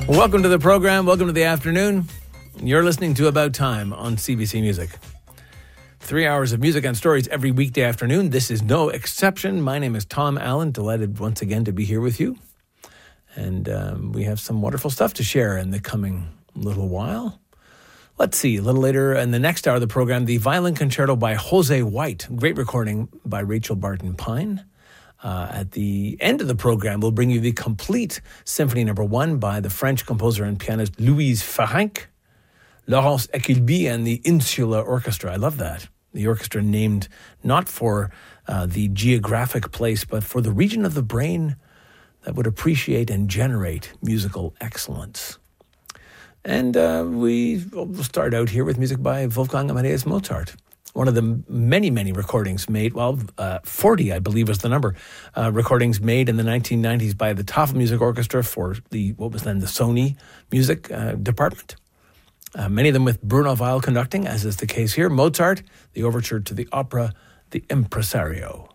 Welcome to the program. Welcome to the afternoon. You're listening to About Time on CBC Music. 3 hours of music and stories every weekday afternoon. This is no exception. My name is Tom Allen. Delighted once again to be here with you. And we have some wonderful stuff to share in the coming little while. Let's see, a little later in the next hour of the program, the Violin Concerto by Jose White. Great recording by Rachel Barton Pine. At the end of the program, we'll bring you the complete Symphony No. 1 by the French composer and pianist Louise Farinck, Laurence Equilby, and the Insula Orchestra. I love that. The orchestra named not for the geographic place, but for the region of the brain that would appreciate and generate musical excellence. And we will start out here with music by Wolfgang Amadeus Mozart. One of the many, many recordings made, 40, I believe was the number, recordings made in the 1990s by the Tafel Music Orchestra for what was then the Sony Music Department. Many of them with Bruno Weil conducting, as is the case here. Mozart, the overture to the opera, The Impresario.